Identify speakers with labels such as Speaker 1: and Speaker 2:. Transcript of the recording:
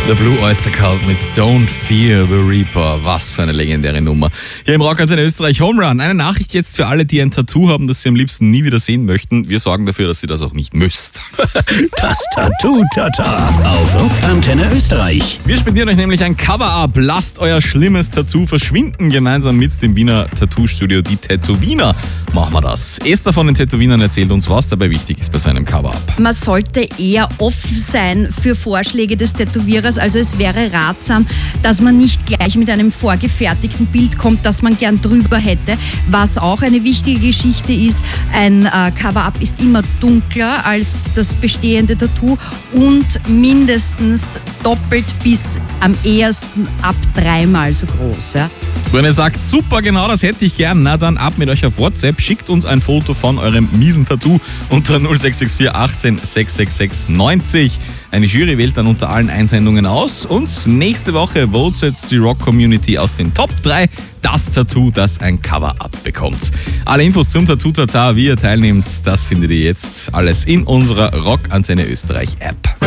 Speaker 1: Der Blue Oyster Cult mit Don't Fear the Reaper. Was für eine legendäre Nummer. Hier im Rockantenne Österreich Home Run. Eine Nachricht jetzt für alle, die ein Tattoo haben, das sie am liebsten nie wieder sehen möchten. Wir sorgen dafür, dass ihr das auch nicht müsst.
Speaker 2: Das Tattoo-Tata auf Rockantenne Österreich.
Speaker 1: Wir spendieren euch nämlich ein Cover-Up. Lasst euer schlimmes Tattoo verschwinden. Gemeinsam mit dem Wiener Tattoo-Studio Die Tätowiner machen wir das. Esther von den Tätowinern erzählt uns, was dabei wichtig ist bei seinem Cover-Up.
Speaker 3: Man sollte eher offen sein für Vorschläge des Tätowierers. Also es wäre ratsam, dass man nicht gleich mit einem vorgefertigten Bild kommt, das man gern drüber hätte. Was auch eine wichtige Geschichte ist, ein Cover-Up ist immer dunkler als das bestehende Tattoo und mindestens doppelt bis am ehesten ab 3-mal so groß. Ja.
Speaker 1: Wenn ihr sagt, super, genau das hätte ich gern, na dann ab mit euch auf WhatsApp. Schickt uns ein Foto von eurem miesen Tattoo unter 0664 18 666 90. Eine Jury wählt dann unter allen Einsendungen aus und nächste Woche votet die Rock-Community aus den Top 3 das Tattoo, das ein Cover-Up bekommt. Alle Infos zum Tattoo-Tata, wie ihr teilnehmt, das findet ihr jetzt alles in unserer Rockantenne Österreich App.